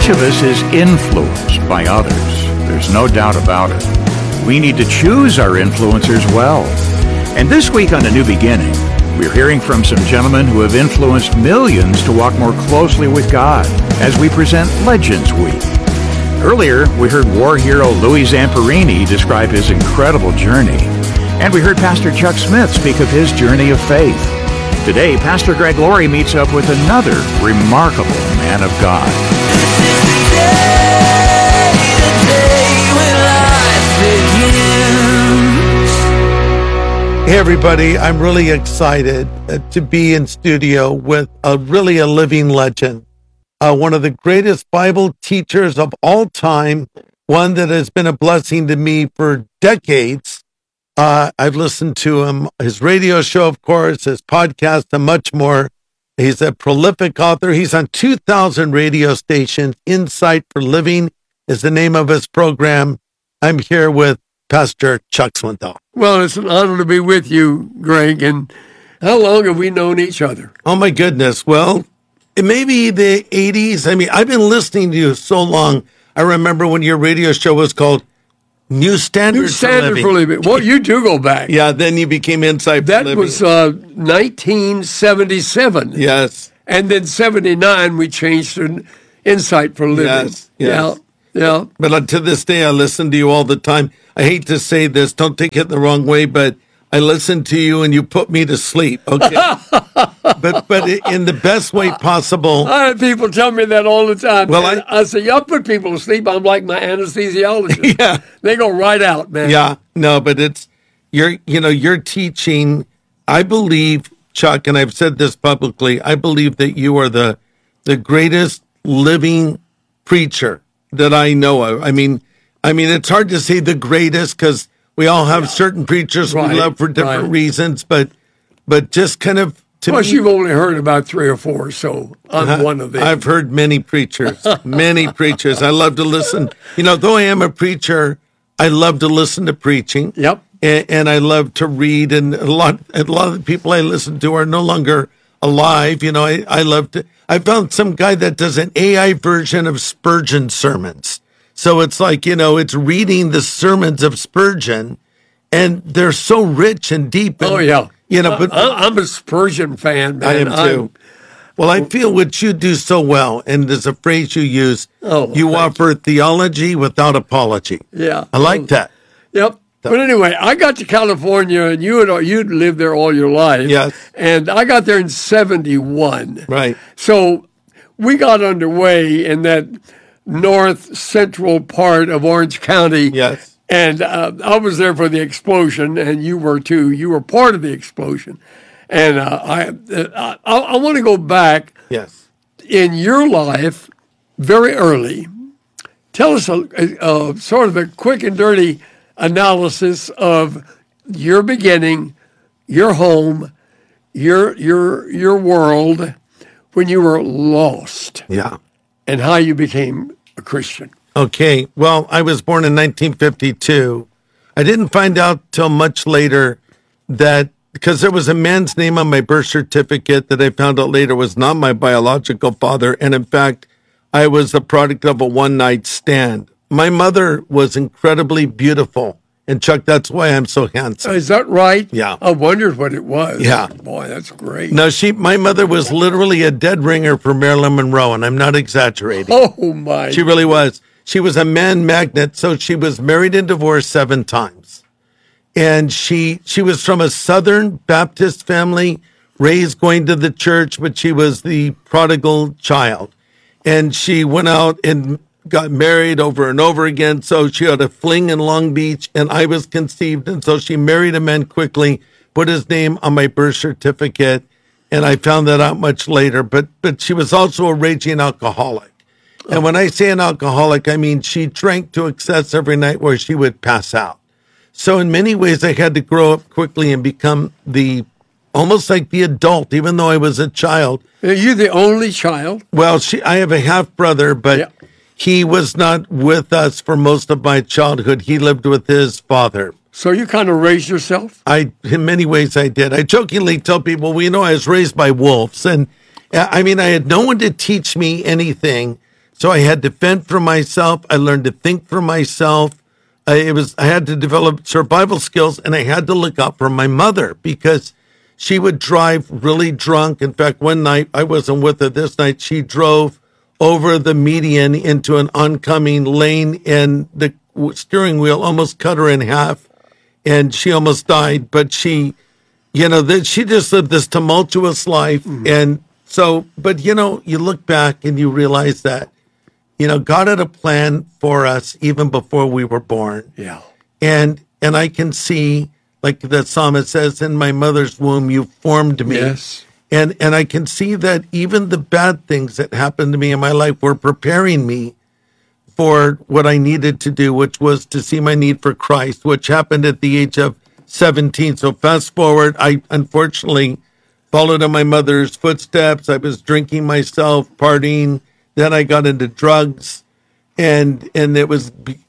Each of us is influenced by others. There's no doubt about it. We need to choose our influencers well. And this week on A New Beginning, we're hearing from some gentlemen who have influenced millions to walk more closely with God as we present Legends Week. Earlier, we heard war hero Louis Zamperini describe his incredible journey. And we heard Pastor Chuck Smith speak of his journey of faith. Today, Pastor Greg Laurie meets up with another remarkable man of God. Hey everybody, I'm really excited to be in studio with a living legend. One of the greatest Bible teachers of all time, one that has been a blessing to me for decades. I've listened to him, his radio show, of course, his podcast, and much more. He's a prolific author. He's on 2,000 radio stations. Insight for Living is the name of his program. I'm here with Pastor Chuck Swindoll. Well, it's an honor to be with you, Greg. And how long have we known each other? Oh, my goodness. Well, it may be the 80s. I mean, I've been listening to you so long. I remember when your radio show was called New Standard for Living. Well, you do go back. Yeah, then you became Insight for Living. That was 1977. Yes. And then 79, we changed to Insight for Living. Yes. Yeah. But to this day, I listen to you all the time. I hate to say this, don't take it the wrong way, but I listen to you and you put me to sleep, okay? but in the best way possible. I have people tell me that all the time. Well, I say, y'all put people to sleep. I'm like my anesthesiologist. Yeah. They go right out, man. Yeah, no, but it's, you're teaching, I believe, Chuck, and I've said this publicly, I believe that you are the greatest living preacher that I know of. I mean, it's hard to say the greatest because we all have certain preachers we love for different reasons, but just kind of to Plus, me, you've only heard about 3 or 4, so I'm one of them. I've heard many preachers, many preachers. I love to listen. Though I am a preacher, I love to listen to preaching. Yep. And I love to read, and a lot of the people I listen to are no longer alive. I found some guy that does an AI version of Spurgeon sermons. So it's like, it's reading the sermons of Spurgeon, and they're so rich and deep. And, oh, yeah. But I'm a Spurgeon fan, man. I am too. Well, I feel what you do so well, and there's a phrase you use, you offer theology without apology. Yeah. I like that. Yep. But anyway, I got to California, and you'd lived there all your life. Yes. And I got there in 71. Right. So we got underway in that north central part of Orange County. Yes. And I was there for the explosion, and you were too. You were part of the explosion. And I want to go back. Yes. In your life, very early. Tell us a sort of a quick and dirty analysis of your beginning, your home, your world when you were lost. Yeah. And how you became a Christian. Okay. Well, I was born in 1952. I didn't find out till much later that because there was a man's name on my birth certificate that I found out later was not my biological father. And in fact, I was the product of a one-night stand. My mother was incredibly beautiful. And Chuck, that's why I'm so handsome. Is that right? Yeah. I wondered what it was. Yeah. Boy, that's great. No, my mother was literally a dead ringer for Marilyn Monroe, and I'm not exaggerating. Oh, my. She really was. She was a man magnet, so she was married and divorced 7 times. And she was from a Southern Baptist family, raised going to the church, but she was the prodigal child. And she went out and got married over and over again. So she had a fling in Long Beach, and I was conceived. And so she married a man quickly, put his name on my birth certificate, and I found that out much later. But she was also a raging alcoholic. And when I say an alcoholic, I mean she drank to excess every night where she would pass out. So in many ways, I had to grow up quickly and become almost like the adult, even though I was a child. Are you the only child? Well, I have a half brother, but he was not with us for most of my childhood. He lived with his father. So you kind of raised yourself? In many ways, I did. I jokingly tell people, well, I was raised by wolves. And I mean, I had no one to teach me anything. So I had to fend for myself. I learned to think for myself. I had to develop survival skills, and I had to look out for my mother because she would drive really drunk. In fact, one night, I wasn't with her this night, she drove over the median into an oncoming lane, and the steering wheel almost cut her in half, and she almost died. But she just lived this tumultuous life. And so, but, you look back and you realize that, God had a plan for us even before we were born. Yeah. And I can see, like the psalmist says, in my mother's womb, you formed me. Yes. And I can see that even the bad things that happened to me in my life were preparing me for what I needed to do, which was to see my need for Christ, which happened at the age of 17. So fast forward, I unfortunately followed in my mother's footsteps. I was drinking myself, partying. Then I got into drugs, and it was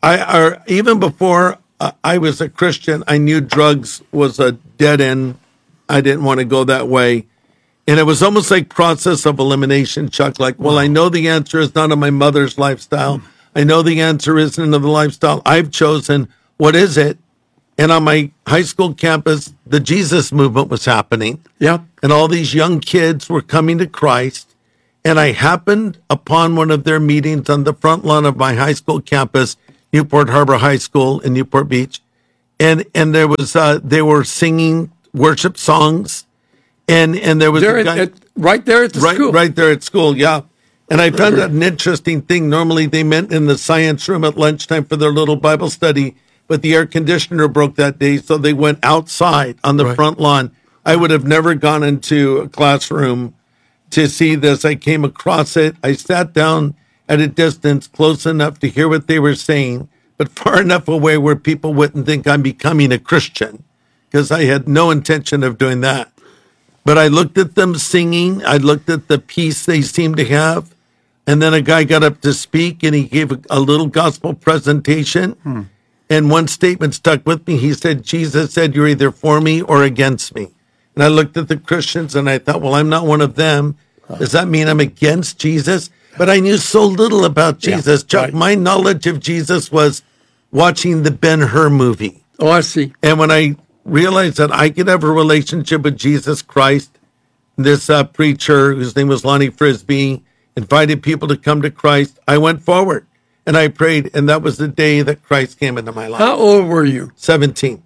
even before I was a Christian, I knew drugs was a dead end. I didn't want to go that way. And it was almost like process of elimination, Chuck. Like, well, I know the answer is not in my mother's lifestyle. I know the answer isn't in the lifestyle I've chosen. What is it? And on my high school campus, the Jesus movement was happening. Yep. And all these young kids were coming to Christ. And I happened upon one of their meetings on the front lawn of my high school campus, Newport Harbor High School in Newport Beach. And there was, they were singing worship songs. And there was a guy right there at the school. Right there at school, yeah. And I found that an interesting thing. Normally they met in the science room at lunchtime for their little Bible study, but the air conditioner broke that day, so they went outside on the front lawn. I would have never gone into a classroom to see this. I came across it. I sat down at a distance close enough to hear what they were saying, but far enough away where people wouldn't think I'm becoming a Christian, because I had no intention of doing that. But I looked at them singing. I looked at the peace they seemed to have. And then a guy got up to speak, and he gave a little gospel presentation. And one statement stuck with me. He said, Jesus said, you're either for me or against me. And I looked at the Christians, and I thought, well, I'm not one of them. Does that mean I'm against Jesus? But I knew so little about Jesus. Chuck, right. My knowledge of Jesus was watching the Ben-Hur movie. Oh, I see. And when I realized that I could have a relationship with Jesus Christ, this preacher, whose name was Lonnie Frisbee, invited people to come to Christ, I went forward and I prayed, and that was the day that Christ came into my life. How old were you? 17.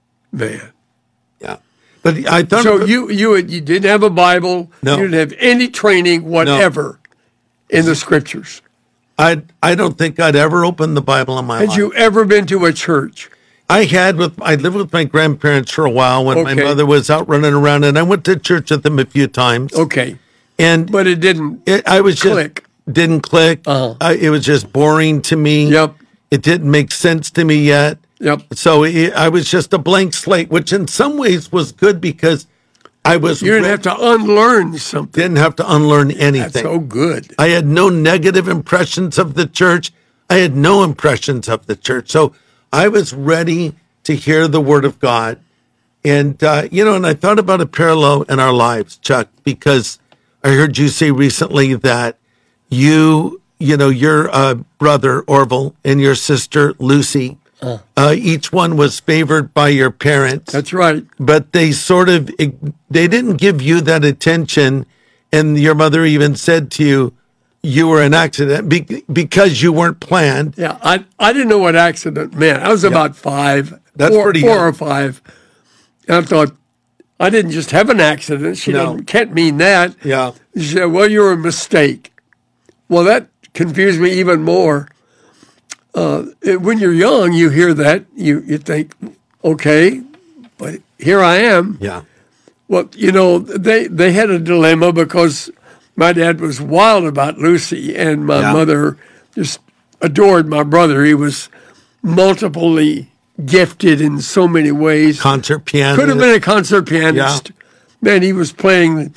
Man. Yeah. But I thought... So you didn't have a Bible. No. You didn't have any training whatever in the Scriptures. I don't think I'd ever opened the Bible in my life. Had you ever been to a church? I lived with my grandparents for a while when my mother was out running around, and I went to church with them a few times. Okay. But it didn't click. Didn't click. It was just boring to me. Yep. It didn't make sense to me yet. Yep. So I was just a blank slate, which in some ways was good because I was... You didn't have to unlearn something. Didn't have to unlearn anything. That's so good. I had no negative impressions of the church. I had no impressions of the church. So I was ready to hear the word of God. And, and I thought about a parallel in our lives, Chuck, because I heard you say recently that your brother, Orville, and your sister, Lucy, each one was favored by your parents. That's right. But they they didn't give you that attention. And your mother even said to you, you were an accident because you weren't planned. Yeah, I didn't know what accident meant. I was about 5. That's pretty four young. or 5. And I thought, I didn't just have an accident. She can't mean that. Yeah. She said, well, you're a mistake. Well, that confused me even more. When you're young, you hear that. You think, okay, but here I am. Yeah. Well, they had a dilemma because my dad was wild about Lucy, and my mother just adored my brother. He was multiply gifted in so many ways. Concert pianist. Could have been a concert pianist. Yeah. Man, he was playing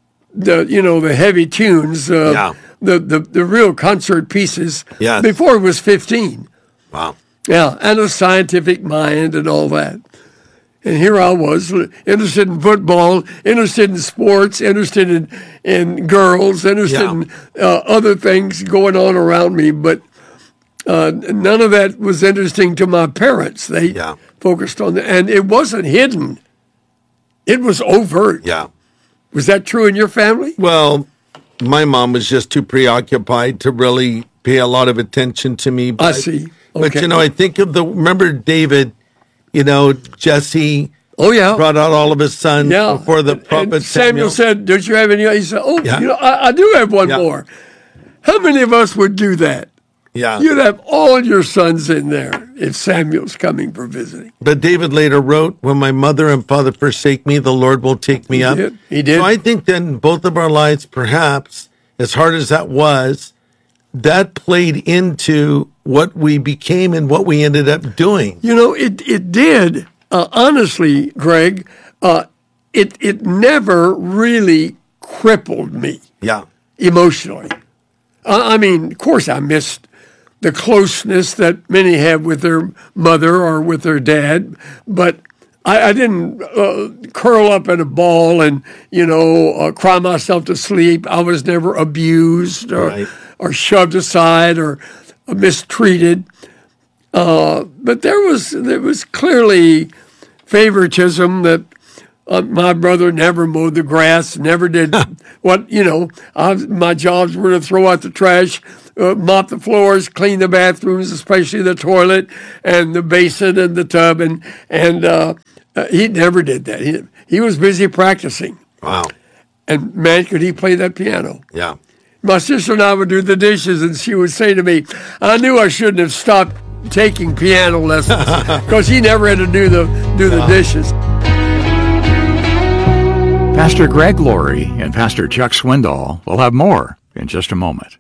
the heavy tunes, the real concert pieces before he was 15. Wow. Yeah, and a scientific mind and all that. And here I was, interested in football, interested in sports, interested in girls, interested in other things going on around me. But none of that was interesting to my parents. They focused on that. And it wasn't hidden. It was overt. Yeah. Was that true in your family? Well, my mom was just too preoccupied to really pay a lot of attention to me. But, I see. But, Okay. I think of remember David, Jesse Oh, brought out all of his sons before the prophet and Samuel said, don't you have any? He said, I do have one more. How many of us would do that? Yeah. You'd have all your sons in there if Samuel's coming for visiting. But David later wrote, when my mother and father forsake me, the Lord will take me up. He did. So I think that in both of our lives, perhaps, as hard as that was, that played into what we became and what we ended up doing. It did. Honestly, Greg, it never really crippled me emotionally. I mean, of course, I missed the closeness that many have with their mother or with their dad, but I didn't curl up in a ball and, cry myself to sleep. I was never abused or shoved aside or mistreated. But there was clearly favoritism that my brother never mowed the grass, never did my jobs were to throw out the trash, mop the floors, clean the bathrooms, especially the toilet and the basin and the tub, and he never did that. He was busy practicing. Wow. And man, could he play that piano. Yeah. My sister and I would do the dishes, and she would say to me, I knew I shouldn't have stopped taking piano lessons because he never had to do the dishes. Pastor Greg Laurie and Pastor Chuck Swindoll will have more in just a moment.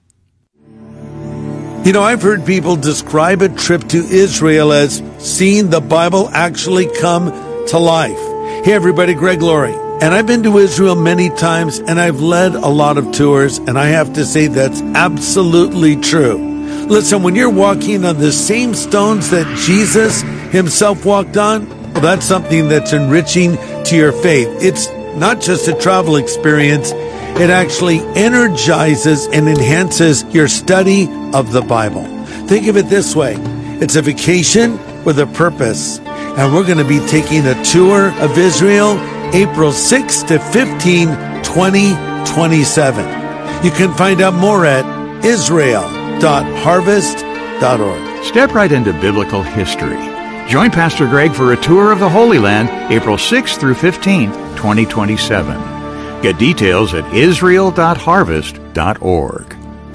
I've heard people describe a trip to Israel as seeing the Bible actually come to life. Hey everybody, Greg Laurie. And I've been to Israel many times, and I've led a lot of tours, and I have to say that's absolutely true. Listen, when you're walking on the same stones that Jesus himself walked on, well, that's something that's enriching to your faith. It's not just a travel experience, it actually energizes and enhances your study of the Bible. Think of it this way. It's a vacation with a purpose. And we're going to be taking a tour of Israel April 6 to 15, 2027. You can find out more at israel.harvest.org. Step right into biblical history. Join Pastor Greg for a tour of the Holy Land April 6th through 15th, 2027. Get details at israel.harvest.org.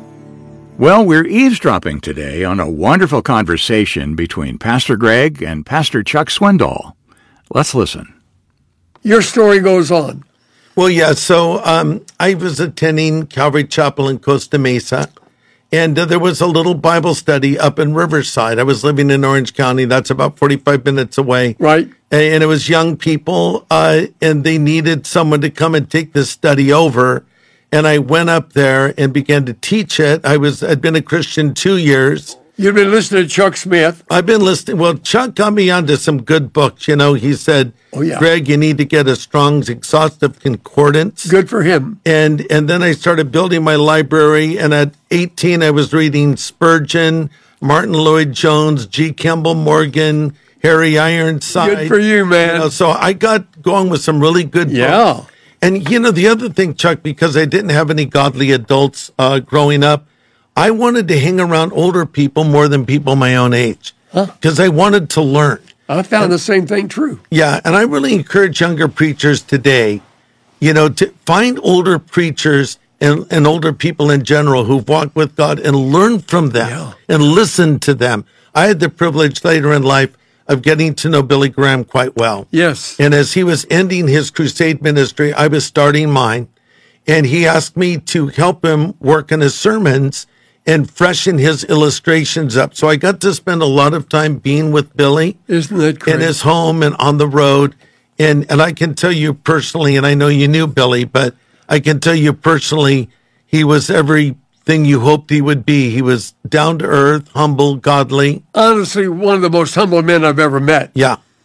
Well, we're eavesdropping today on a wonderful conversation between Pastor Greg and Pastor Chuck Swindoll. Let's listen. Your story goes on. Well, yeah, so I was attending Calvary Chapel in Costa Mesa, and there was a little Bible study up in Riverside. I was living in Orange County. That's about 45 minutes away. Right. And it was young people, and they needed someone to come and take this study over. And I went up there and began to teach it. I'd been a Christian 2 years. You've been listening to Chuck Smith. I've been listening. Well, Chuck got me onto some good books. He said, Greg, you need to get a Strong's Exhaustive Concordance. Good for him. And then I started building my library. And at 18, I was reading Spurgeon, Martin Lloyd-Jones, G. Campbell Morgan, Harry Ironside. Good for you, man. So I got going with some really good books. And, the other thing, Chuck, because I didn't have any godly adults growing up, I wanted to hang around older people more than people my own age because I wanted to learn. I found the same thing true. Yeah, and I really encourage younger preachers today, to find older preachers and older people in general who've walked with God and learn from them and listen to them. I had the privilege later in life of getting to know Billy Graham quite well. Yes. And as he was ending his crusade ministry, I was starting mine. And he asked me to help him work on his sermons and freshen his illustrations up. So I got to spend a lot of time being with Billy. Isn't that great? In his home and on the road. And I can tell you personally, and I know you knew Billy, but I can tell you personally, he was everything you hoped he would be. He was down to earth, humble, godly. Honestly, one of the most humble men I've ever met. Yeah.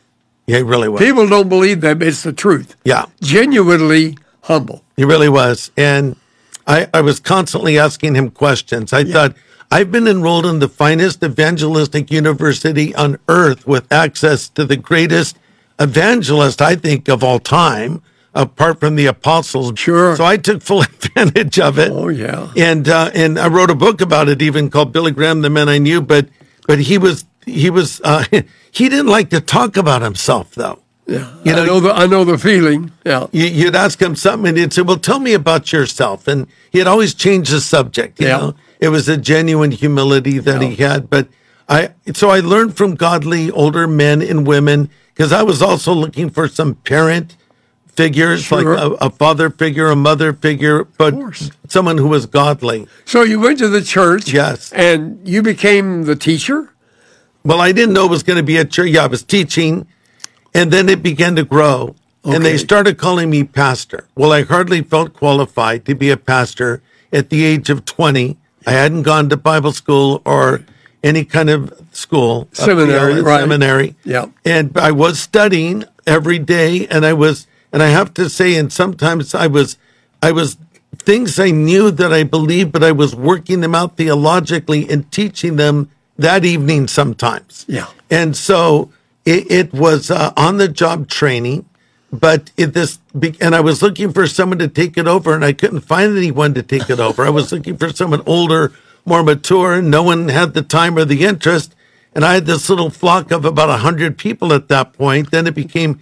Yeah, he really was. People don't believe that, but it's the truth. Yeah, Genuinely humble. he really was. And I was constantly asking him questions. I thought, I've been enrolled in the finest evangelistic university on earth with access to the greatest evangelist, I think, of all time, apart from the apostles. Sure. So I took full advantage of it. Oh, yeah. And I wrote a book about it, even called Billy Graham, the Man I Knew. But he he didn't like to talk about himself, though. Yeah, You know, I know the feeling. Yeah, you'd ask him something, and he'd say, "Well, tell me about yourself." And he'd always change the subject. You know, it was a genuine humility that he had. But I learned from godly older men and women, because I was also looking for some parent figures, like a father figure, a mother figure, but someone who was godly. So you went to the church. Yes. And you became the teacher? Well, I didn't know it was going to be a church. Yeah, I was teaching, and then it began to grow. And they started calling me pastor. Well, I hardly felt qualified to be a pastor at the age of 20. I hadn't gone to Bible school or any kind of school. Seminary, right. Seminary. Yeah. And I was studying every day, and I have to say, and sometimes I was things I knew that I believed, but I was working them out theologically and teaching them that evening sometimes. Yeah. And so it was on-the-job training, but and I was looking for someone to take it over, and I couldn't find anyone to take it over. I was looking for someone older, more mature, and no one had the time or the interest. And I had this little flock of about 100 people at that point. Then it became